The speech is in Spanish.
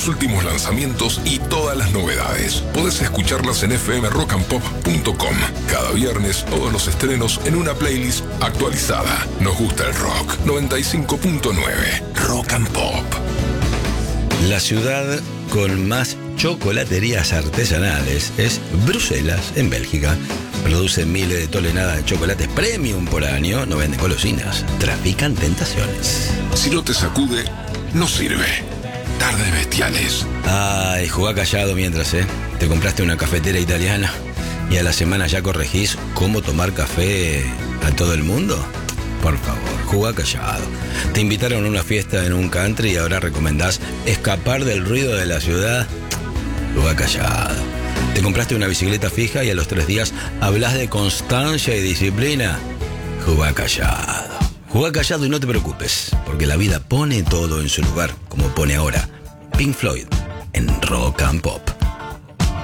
los últimos lanzamientos y todas las novedades. Podés escucharlas en fmrockandpop.com. Cada viernes, todos los estrenos en una playlist actualizada. Nos gusta el rock. 95.9 Rock and Pop. La ciudad con más chocolaterías artesanales es Bruselas, en Bélgica. Producen miles de toneladas de chocolates premium por año. No venden golosinas, trafican tentaciones. Si no te sacude, no sirve. Tardes bestiales. Ay, jugá callado mientras, te compraste una cafetera italiana y a la semana ya corregís cómo tomar café a todo el mundo. Por favor, jugá callado. Te invitaron a una fiesta en un country y ahora recomendás escapar del ruido de la ciudad. Jugá callado. Te compraste una bicicleta fija y a los 3 días hablas de constancia y disciplina. Jugá callado. Jugá callado y no te preocupes, porque la vida pone todo en su lugar, como pone ahora Pink Floyd en Rock and Pop.